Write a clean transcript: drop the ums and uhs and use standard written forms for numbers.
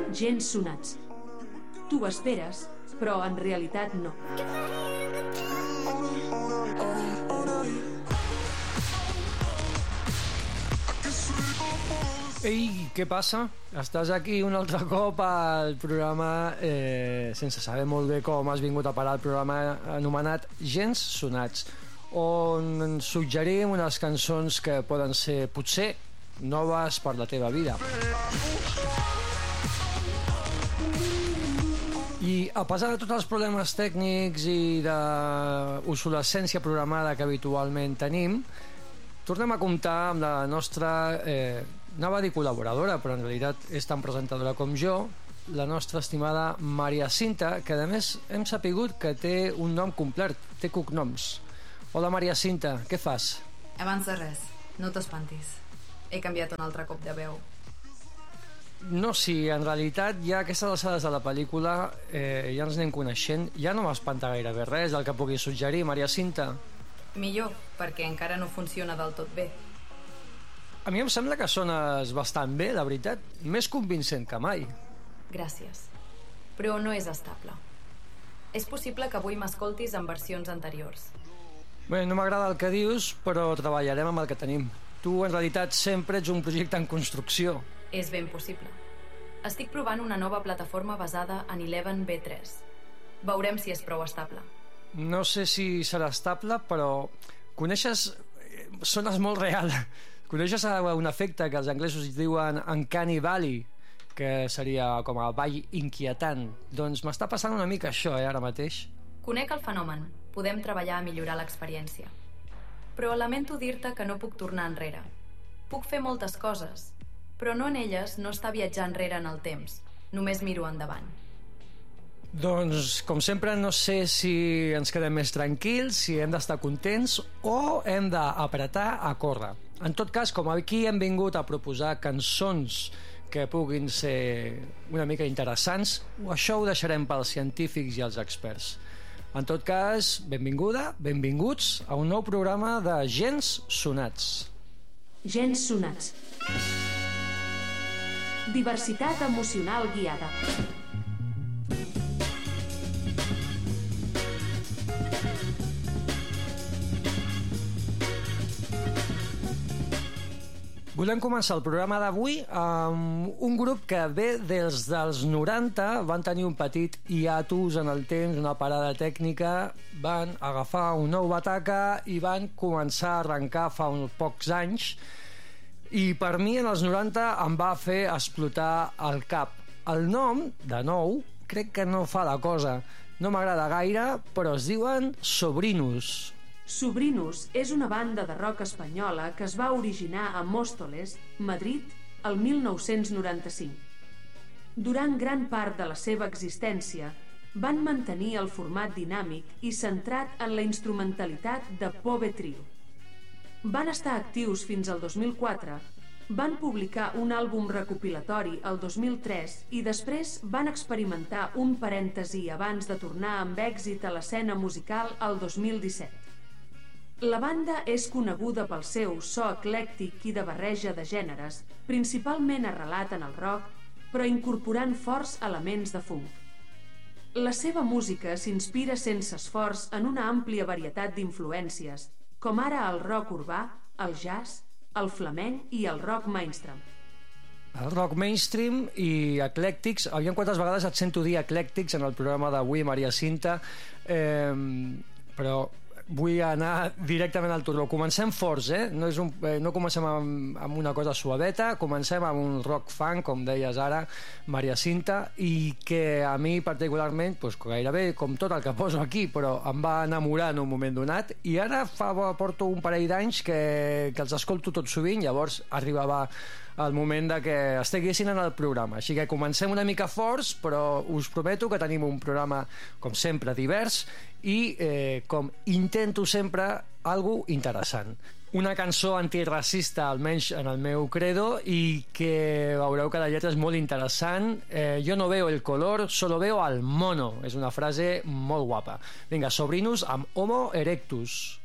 gens sonats. Tu ho esperes, però en realitat no. Ei, què passa? Estàs aquí un altre cop al programa, sense saber molt bé com has vingut a parar el programa anomenat Gens Sonats, on ens suggerim unes cançons que poden ser, potser, noves per la teva vida. I a pesar de tots els problemes tècnics i d'obsolescència programada que habitualment tenim, tornem a comptar amb la nostra, anava a dir col·laboradora, però en realitat és tan presentadora com jo, la nostra estimada Maria Cinta, que a més hem sapigut que té un nom complet, té cognoms. Hola Maria Cinta, què fas? Abans de res, no t'espantis. He canviat un altre cop de veu. No, si en realitat ja a aquestes alçades de la pel·lícula ja ens anem coneixent, ja no m'espanta gairebé res del que pugui suggerir, Maria Cinta. Millor, perquè encara no funciona del tot bé. A mi em sembla que sones bastant bé, la veritat, més convincent que mai. Gràcies, però no és estable. És possible que avui m'escoltis en versions anteriors. Bé, no m'agrada el que dius, però treballarem amb el que tenim. Tu, en realitat, sempre ets un projecte en construcció. És ben possible. Estic provant una nova plataforma basada en Eleven V3. Veurem si és prou estable. No sé si serà estable, però coneixes... Sones molt real. Coneixes un efecte que els anglesos diuen Uncanny Valley, que seria com a vall inquietant? Doncs m'està passant una mica això, ara mateix. Conec el fenomen. Podem treballar a millorar l'experiència. Però lamento dir-te que no puc tornar enrere. Puc fer moltes coses, però no en elles no està viatjar enrere en el temps. Només miro endavant. Doncs, com sempre, no sé si ens quedem més tranquils, si hem d'estar contents o hem d'apretar a córrer. En tot cas, com aquí hem vingut a proposar cançons que puguin ser una mica interessants, això ho deixarem pels científics i els experts. En tot cas, benvinguda, benvinguts a un nou programa de Gens Sonats. Gens Sonats. Diversitat emocional guiada. Volem començar el programa d'avui amb un grup que ve des dels 90, van tenir un petit hiatus en el temps, una parada tècnica, van agafar un nou bataca i van començar a arrencar fa uns pocs anys, i per mi en els 90 em va fer explotar el cap. El nom, de nou, crec que no fa la cosa, no m'agrada gaire, però es diuen Sobrinos. Sobrinos és una banda de rock espanyola que es va originar a Móstoles, Madrid, el 1995. Durant gran part de la seva existència, van mantenir el format dinàmic i centrat en la instrumentalitat de Pove Trio. Van estar actius fins al 2004, van publicar un àlbum recopilatori el 2003 i després van experimentar un parèntesi abans de tornar amb èxit a l'escena musical el 2017. La banda és coneguda pel seu so eclèctic i de barreja de gèneres, principalment arrelat en el rock, però incorporant forts elements de funk. La seva música s'inspira sense esforç en una àmplia varietat d'influències, com ara el rock urbà, el jazz, el flamenc i el rock mainstream. El rock mainstream i eclèctics, aviam quantes vegades et sento dir eclèctics en el programa d'avui, Maria Cinta, però vull anar directament al turno. Comencem forts, no comencem amb una cosa suaveta, comencem amb un rock funk, com deies ara, Maria Cinta, i que a mi particularment, gairebé com tot el que poso aquí, però em va enamorar en un moment donat, i ara porto un parell d'anys que els escolto tot sovint, llavors arribava el moment de que estiguessin en el programa. Així que comencem una mica forts, però us prometo que tenim un programa, com sempre, divers i, com intento sempre, algo interessant. Una cançó antiracista, almenys en el meu credo, i que veureu que la lletra és molt interessant. Jo no veo el color, solo veo al mono. És una frase molt guapa. Vinga, Sobrinos amb Homo erectus.